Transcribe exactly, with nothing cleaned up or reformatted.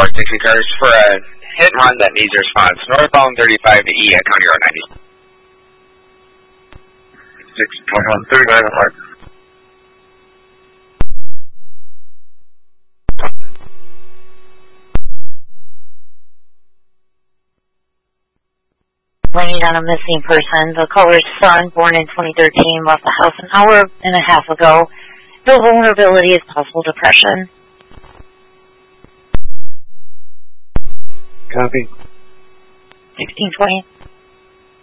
four sixty cars for a hit and run that needs a response. Northbound thirty-five to E at County Road ninety. six twenty-one thirty-nine mark. Bringing down a missing person. The caller's son, born in twenty thirteen, left the house an hour and a half ago. No vulnerability is possible depression. Copy. sixteen twenty.